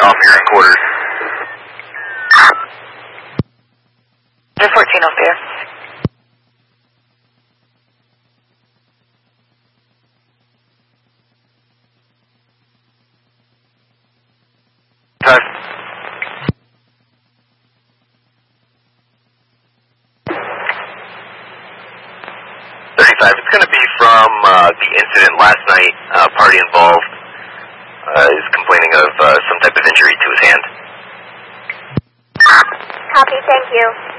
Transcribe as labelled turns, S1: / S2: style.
S1: off here in quarters.
S2: 14 off there.
S1: Time. 35. It's going to be from the incident last night. Party involved is complaining of some type of injury to his hand.
S3: Copy, thank you.